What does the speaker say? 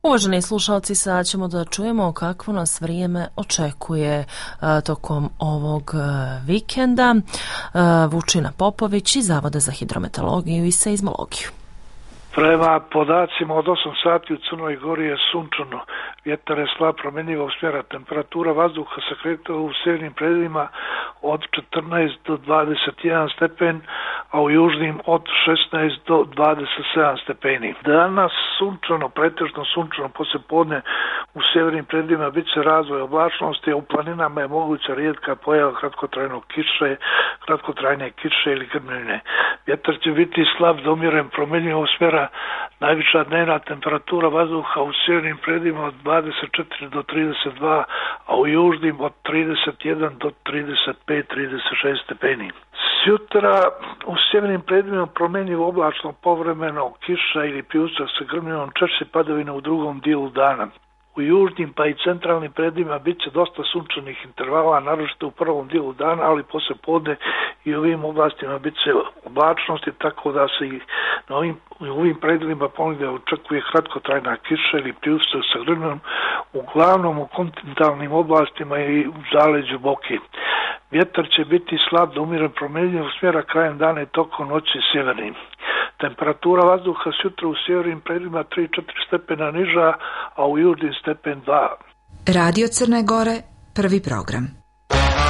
Uvaženi slušalci, sad ćemo da čujemo kakvo nas vrijeme očekuje tokom ovog vikenda. Vučina Popović iz Zavoda za hidrometeorologiju i seizmologiju. Prema podacima od 8 sati u Crnoj Gori je sunčano, vjetar je slab promenjivog smjera, temperatura vazduha se kretala u sjevernim predelima od 14 do 21 stepen, a u južnim od 16 do 27 stepeni. Danas sunčano, pretežno sunčano, poslijepodne u sjevernim predelima bit će razvoj oblačnosti, a u planinama je moguća rijetka pojava kratkotrajne kiše ili grmljine. Vjetar će biti slab do umjeren promenjivog smjera, najviša dnevna temperatura vazduha u sjevernim predelima od 24 do 32, a u južnim od 31 do 35-36 stepeni. Sjutra u sjevernim predelima promjenjivo oblačno, povremeno kiša ili pljusak sa grmljinom, češće padavina u drugom dijelu dana. U južnim pa i centralnim predelima bit će dosta sunčanih intervala, naročito u prvom dijelu dana, ali poslije podne i u ovim oblastima bit će oblačnosti, tako da se i u ovim predelima ponegdje očekuje kratkotrajna kiša ili pljusak sa grmljom, uglavnom u kontinentalnim oblastima i u zaleđu Boke. Vjetar će biti slab do umjeren promjenjivog smjera krajem dana i tokom noći sjevernim. Temperatura vazduha sutra u sjevernim predelima 3-4 stepena niža, a u južnim stepen 2. Radio Crne Gore, prvi program.